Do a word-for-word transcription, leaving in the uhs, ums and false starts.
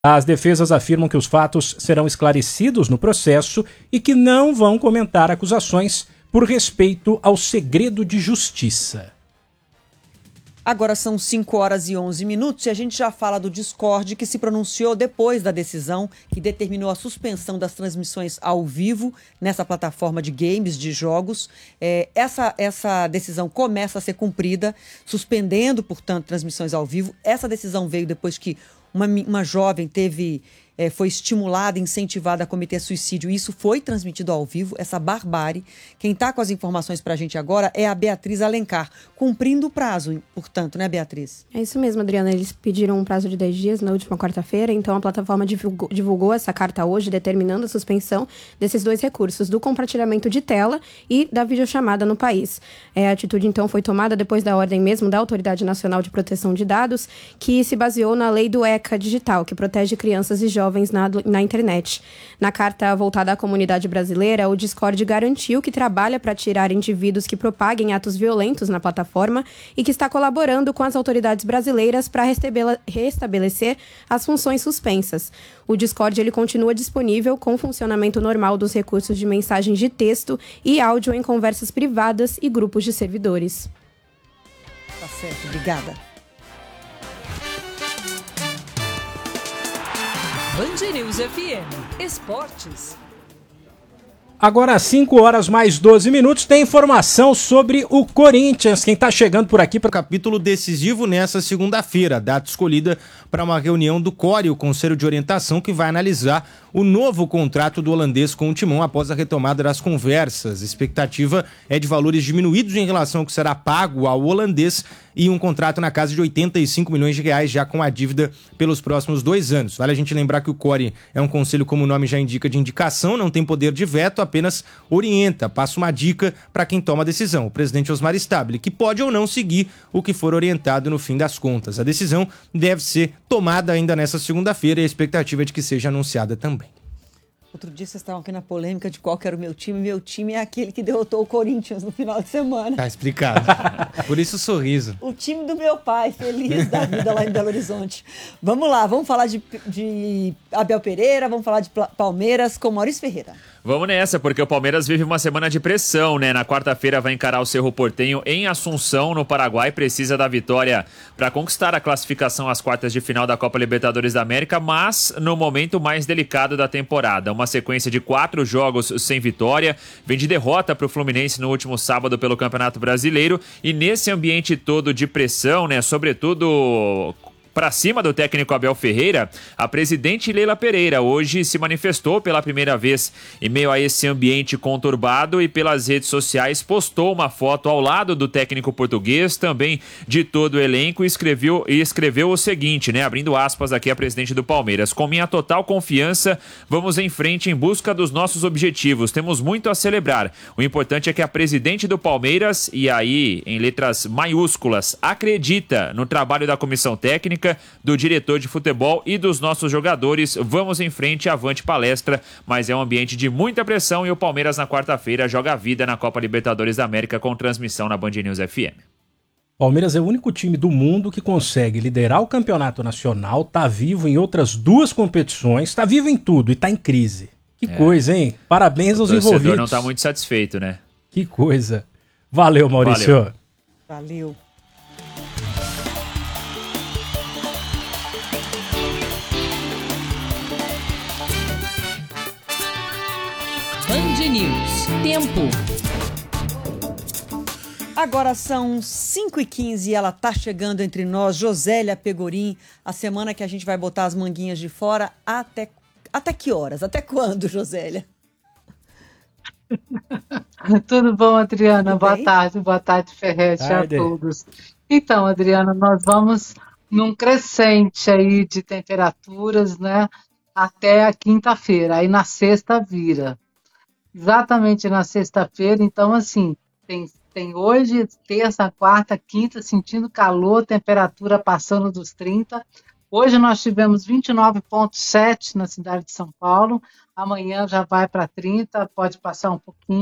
As defesas afirmam que os fatos serão esclarecidos no processo e que não vão comentar acusações por respeito ao segredo de justiça. Agora são cinco horas e onze minutos e a gente já fala do Discord, que se pronunciou depois da decisão que determinou a suspensão das transmissões ao vivo nessa plataforma de games, de jogos. É, essa, essa decisão começa a ser cumprida, suspendendo, portanto, transmissões ao vivo. Essa decisão veio depois que uma, uma jovem teve... É, foi estimulada, incentivada a cometer suicídio. E isso foi transmitido ao vivo, essa barbárie. Quem está com as informações para a gente agora é a Beatriz Alencar, cumprindo o prazo, portanto, né, Beatriz? É isso mesmo, Adriana. Eles pediram um prazo de dez dias na última quarta-feira, então a plataforma divulgou, divulgou essa carta hoje, determinando a suspensão desses dois recursos, do compartilhamento de tela e da videochamada no país. É, a atitude, então, foi tomada depois da ordem mesmo da Autoridade Nacional de Proteção de Dados, que se baseou na lei do ECA Digital, que protege crianças e jovens Na, na internet. Na carta voltada à comunidade brasileira, o Discord garantiu que trabalha para tirar indivíduos que propaguem atos violentos na plataforma e que está colaborando com as autoridades brasileiras para restabelecer as funções suspensas. O Discord ele continua disponível com funcionamento normal dos recursos de mensagens de texto e áudio em conversas privadas e grupos de servidores. Tá certo, obrigada. Band News F M, Esportes. Agora às cinco horas mais doze minutos, tem informação sobre o Corinthians. Quem está chegando por aqui para o capítulo decisivo nessa segunda-feira, data escolhida para uma reunião do C O R E, o Conselho de Orientação, que vai analisar o novo contrato do holandês com o Timão após a retomada das conversas. A expectativa é de valores diminuídos em relação ao que será pago ao holandês e um contrato na casa de oitenta e cinco milhões de reais, já com a dívida pelos próximos dois anos. Vale a gente lembrar que o C O R E é um conselho, como o nome já indica, de indicação, não tem poder de veto, apenas orienta, passa uma dica para quem toma a decisão, o presidente Osmar Stabile, que pode ou não seguir o que for orientado no fim das contas. A decisão deve ser tomada ainda nessa segunda-feira e a expectativa é de que seja anunciada também. Outro dia vocês estavam aqui na polêmica de qual que era o meu time. Meu time é aquele que derrotou o Corinthians no final de semana. Tá explicado. Por isso o sorriso. O time do meu pai, feliz da vida lá em Belo Horizonte. Vamos lá, vamos falar de, de Abel Pereira, vamos falar de Palmeiras com Maurício Ferreira. Vamos nessa, porque o Palmeiras vive uma semana de pressão, né? Na quarta-feira vai encarar o Cerro Porteño em Assunção, no Paraguai. Precisa da vitória para conquistar a classificação às quartas de final da Copa Libertadores da América, mas no momento mais delicado da temporada. Uma sequência de quatro jogos sem vitória, vem de derrota para o Fluminense no último sábado pelo Campeonato Brasileiro, e nesse ambiente todo de pressão, né? Sobretudo para cima do técnico Abel Ferreira, a presidente Leila Pereira hoje se manifestou pela primeira vez em meio a esse ambiente conturbado e pelas redes sociais postou uma foto ao lado do técnico português, também de todo o elenco, e escreveu, e escreveu o seguinte, né, abrindo aspas aqui a presidente do Palmeiras: com minha total confiança, vamos em frente em busca dos nossos objetivos, temos muito a celebrar, o importante é que a presidente do Palmeiras, e aí em letras maiúsculas, acredita no trabalho da comissão técnica, do diretor de futebol e dos nossos jogadores. Vamos em frente, avante palestra, mas é um ambiente de muita pressão e o Palmeiras na quarta-feira joga a vida na Copa Libertadores da América com transmissão na Band News F M. Palmeiras é o único time do mundo que consegue liderar o campeonato nacional, tá vivo em outras duas competições, tá vivo em tudo e tá em crise. Que é. coisa, hein? Parabéns aos envolvidos. O torcedor não tá muito satisfeito, né? Que coisa. Valeu, Maurício. Valeu. Valeu. Band News. Tempo. Agora são cinco e quinze e ela tá chegando entre nós, Josélia Pegorim. A semana que a gente vai botar as manguinhas de fora. Até, até que horas? Até quando, Josélia? Tudo bom, Adriana? Tudo boa bem? tarde, boa tarde, Ferretti, a todos. Então, Adriana, nós vamos num crescente aí de temperaturas, né? Até a quinta-feira. Aí na sexta vira. Exatamente na sexta-feira, então assim, tem, tem hoje, terça, quarta, quinta, sentindo calor, temperatura passando dos trinta. Hoje nós tivemos vinte e nove vírgula sete na cidade de São Paulo, amanhã já vai para trinta, pode passar um pouquinho.